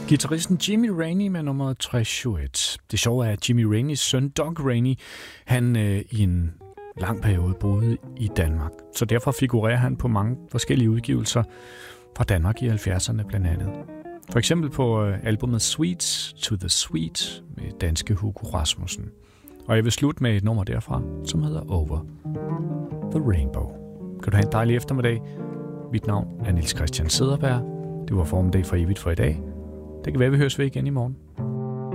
Guitaristen Jimmy Raney med nummer Treasure. Det sjove er, at Jimmy Raneys søn Doug Raney, han i en lang periode boede i Danmark. Så derfor figurerer han på mange forskellige udgivelser fra Danmark i 70'erne blandt andet. For eksempel på albumet Sweets to the Sweet med danske Hugo Rasmussen. Og jeg vil slutte med et nummer derfra, som hedder Over the Rainbow. Kan du have en dejlig eftermiddag? Mit navn er Niels Christian Cederberg. Det var Formiddag for evigt for i dag. Det kan være, vi høres ved igen i morgen.